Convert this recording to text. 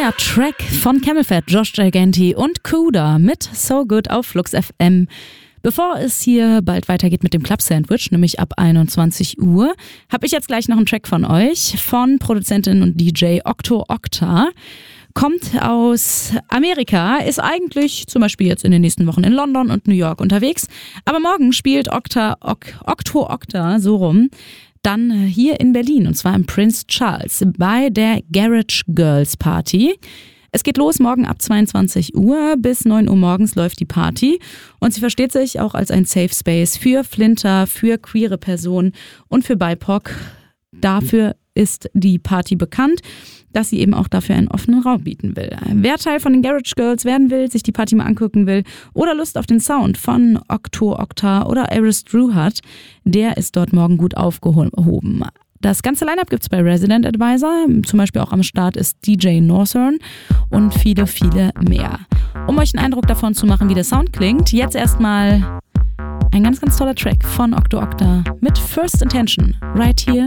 Neuer Track von Camelphat, Josh Gigante und Kuda mit So Good auf Flux FM. Bevor es hier bald weitergeht mit dem Club Sandwich, nämlich ab 21 Uhr, habe ich jetzt gleich noch einen Track von euch, von Produzentin und DJ Octo Octa. Kommt aus Amerika, ist eigentlich zum Beispiel jetzt in den nächsten Wochen in London und New York unterwegs. Aber morgen spielt Octo Octa so rum dann hier in Berlin, und zwar im Prince Charles bei der Garage Girls Party. Es geht los morgen ab 22 Uhr, bis 9 Uhr morgens läuft die Party und sie versteht sich auch als ein Safe Space für Flinter, für queere Personen und für BIPOC. Dafür ist die Party bekannt, dass sie eben auch dafür einen offenen Raum bieten will. Wer Teil von den Garage Girls werden will, sich die Party mal angucken will oder Lust auf den Sound von Octo Octa oder Aris Drew hat, der ist dort morgen gut aufgehoben. Das ganze Line-Up gibt's bei Resident Advisor, zum Beispiel auch am Start ist DJ Northern und viele, viele mehr. Um euch einen Eindruck davon zu machen, wie der Sound klingt, jetzt erstmal ein ganz, ganz toller Track von Octo Octa mit First Intention, right here